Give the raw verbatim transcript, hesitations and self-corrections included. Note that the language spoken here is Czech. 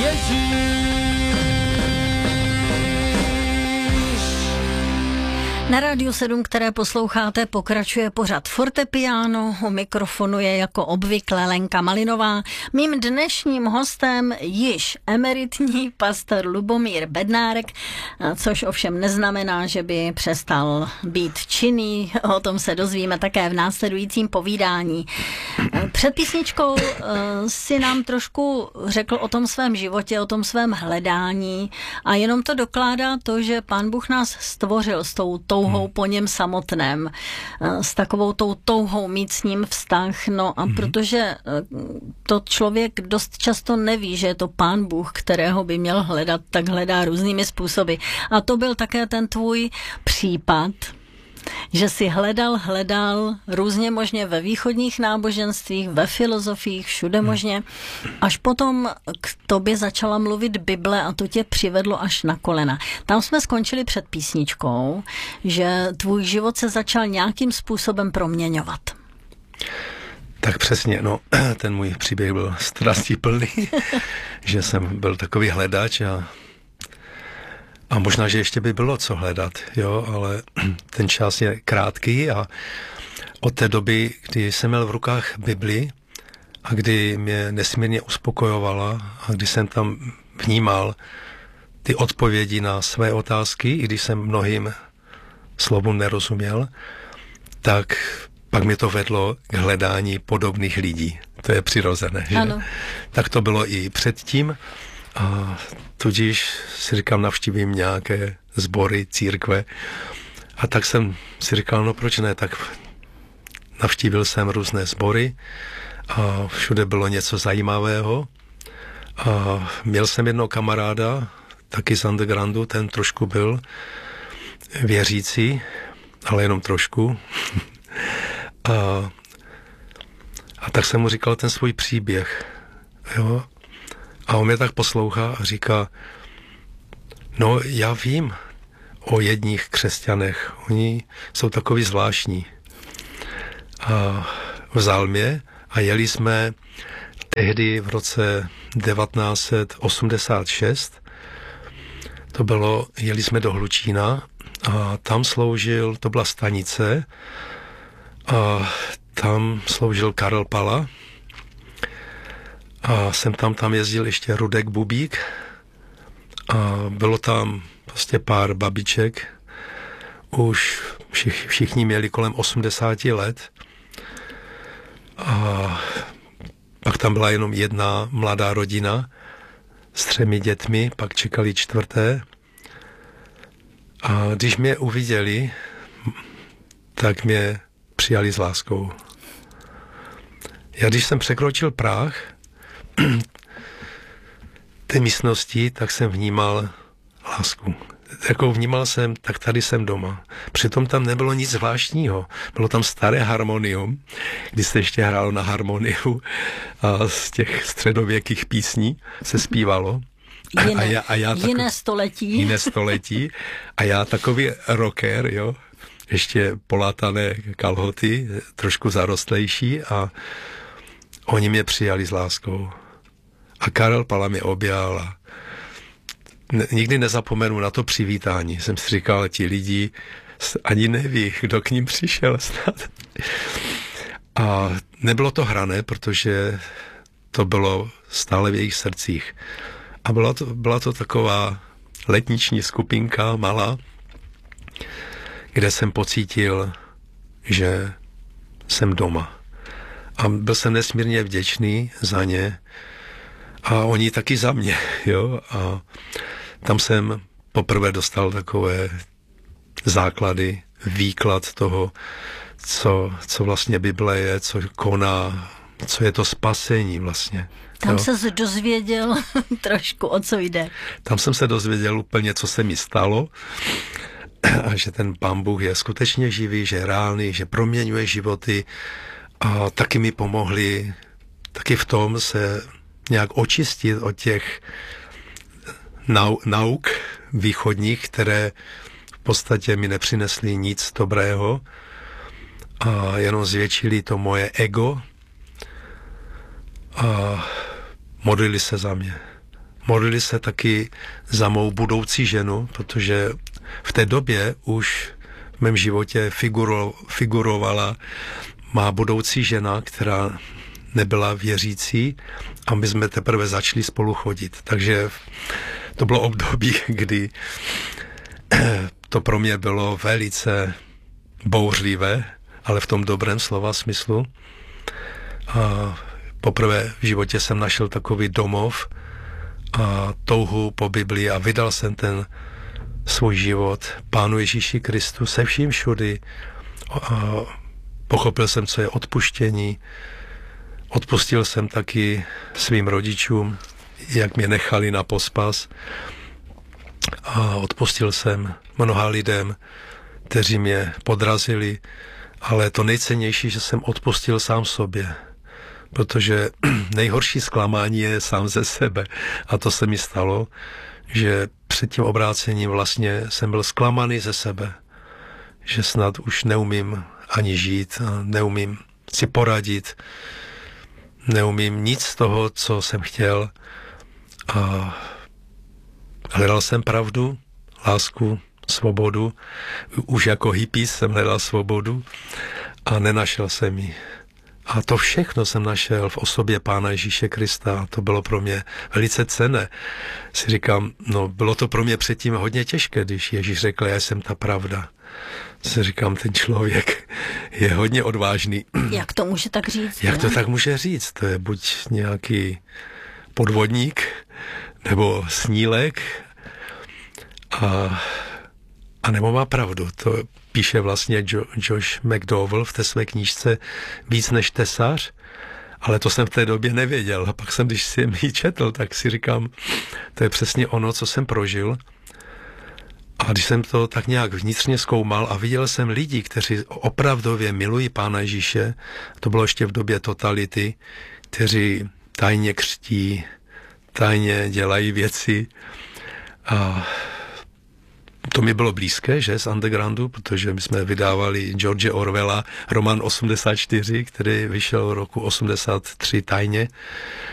Na Rádiu sedm, které posloucháte, pokračuje pořad Fortepiano. U mikrofonu je jako obvykle Lenka Malinová. Mým dnešním hostem již emeritní pastor Lubomír Bednárek, což ovšem neznamená, že by přestal být činný. O tom se dozvíme také v následujícím povídání. Před písničkou si nám trošku řekl o tom svém životě, o tom svém hledání a jenom to dokládá to, že Pán Bůh nás stvořil s tou touhou po něm samotném, s takovou tou touhou mít s ním vztah, no a mm-hmm. protože to člověk dost často neví, že je to Pán Bůh, kterého by měl hledat, tak hledá různými způsoby. A to byl také ten tvůj případ, že si hledal, hledal různě možně ve východních náboženstvích, ve filozofiích, všude možně, až potom k tobě začala mluvit Bible a to tě přivedlo až na kolena. Tam jsme skončili před písničkou, že tvůj život se začal nějakým způsobem proměňovat. Tak přesně, no, ten můj příběh byl strastí plný, že jsem byl takový hledač a A možná, že ještě by bylo co hledat, jo, ale ten čas je krátký a od té doby, kdy jsem měl v rukách Bibli a kdy mě nesmírně uspokojovala a kdy jsem tam vnímal ty odpovědi na své otázky, i když jsem mnohým slovům nerozuměl, tak pak mě to vedlo k hledání podobných lidí. To je přirozené, že? Ano. Tak to bylo i předtím. A tudíž si říkám, navštívím nějaké sbory, církve. A tak jsem si říkal, no proč ne, tak navštívil jsem různé sbory a všude bylo něco zajímavého. A měl jsem jednoho kamaráda, taky z undergroundu, ten trošku byl věřící, ale jenom trošku. a, a tak jsem mu říkal ten svůj příběh, jo. A on mě tak poslouchá a říká, no já vím o jedních křesťanech, oni jsou takový zvláštní. A vzal mě a jeli jsme tehdy v roce devatenáct set osmdesát šest, to bylo, jeli jsme do Hlučína a tam sloužil, to byla stanice, a tam sloužil Karel Pala, a jsem tam, tam jezdil ještě Rudek Bubík a bylo tam prostě pár babiček, už všich, všichni měli kolem osmdesáti let a pak tam byla jenom jedna mladá rodina s třemi dětmi, pak čekali čtvrté a když mě uviděli, tak mě přijali s láskou. Já když jsem překročil práh té místnosti, tak jsem vnímal lásku. Jako vnímal jsem, tak tady jsem doma. Přitom tam nebylo nic zvláštního. Bylo tam staré harmonium, kdy se ještě hrálo na harmoniu a z těch středověkých písní se zpívalo. Jiné, a já, a já jiné tak, století. Jiné století. A já takový rocker, jo, ještě polátané kalhoty, trošku zarostlejší a oni mě přijali s láskou. A Karel Pala mě objal a ne, nikdy nezapomenu na to přivítání. Jsem si říkal, ti lidi ani neví, kdo k ním přišel snad. A nebylo to hrané, protože to bylo stále v jejich srdcích. A byla to, byla to taková letniční skupinka, malá, kde jsem pocítil, že jsem doma. A byl jsem nesmírně vděčný za ně a oni taky za mě, jo. A tam jsem poprvé dostal takové základy, výklad toho, co, co vlastně Bible je, co koná, co je to spasení vlastně. Tam jo. ses dozvěděl trošku, o co jde. Tam jsem se dozvěděl úplně, co se mi stalo a že ten Pán Bůh je skutečně živý, že je reálný, že proměňuje životy a taky mi pomohli taky v tom se nějak očistit od těch nau, nauk východních, které v podstatě mi nepřinesly nic dobrého a jenom zvětšili to moje ego a modlili se za mě. modlili se taky za mou budoucí ženu, protože v té době už v mém životě figuro, figurovala má budoucí žena, která nebyla věřící a my jsme teprve začali spolu chodit. Takže to bylo období, kdy to pro mě bylo velice bouřlivé, ale v tom dobrém slova smyslu. A poprvé v životě jsem našel takový domov a touhu po Biblii a vydal jsem ten svůj život Pánu Ježíši Kristu se vším všudy. A pochopil jsem, co je odpuštění. Odpustil jsem taky svým rodičům, jak mě nechali na pospas. A odpustil jsem mnoha lidem, kteří mě podrazili, ale to nejcennější, že jsem odpustil sám sobě, protože nejhorší zklamání je sám ze sebe. A to se mi stalo, že před tím obrácením vlastně jsem byl zklamaný ze sebe, že snad už neumím ani žít, neumím si poradit, neumím nic z toho, co jsem chtěl. A hledal jsem pravdu, lásku, svobodu. Už jako hippie jsem hledal svobodu a nenašel jsem ji. A to všechno jsem našel v osobě Pána Ježíše Krista. To bylo pro mě velice cenné. Si říkám, no bylo to pro mě předtím hodně těžké, když Ježíš řekl, já jsem ta pravda. Si říkám, ten člověk je hodně odvážný. Jak to může tak říct? Jak ne? to tak může říct? To je buď nějaký podvodník, nebo snílek, a, a nebo má pravdu. To píše vlastně jo, Josh McDowell v té své knížce Víc než tesař, ale to jsem v té době nevěděl. A pak jsem, když jsem ji četl, tak si říkám, to je přesně ono, co jsem prožil. A když jsem to tak nějak vnitřně zkoumal a viděl jsem lidi, kteří opravdově milují Pána Ježíše, to bylo ještě v době totality, kteří tajně křtí, tajně dělají věci. A to mi bylo blízké, že, z undergroundu, protože my jsme vydávali George Orwella, román osmdesát čtyři, který vyšel v roku osmdesát tři tajně.